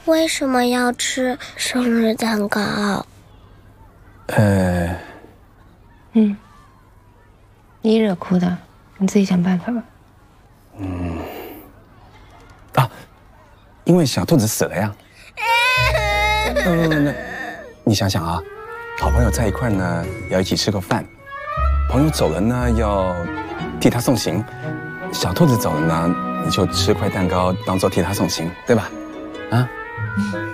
为什么要吃生日蛋糕？ 你惹哭的，你自己想办法吧。 因为小兔子死了呀。你想想啊，好朋友在一块呢，要一起吃个饭；朋友走了呢，要替他送行；小兔子走了呢，你就吃块蛋糕当做替他送行，对吧？啊？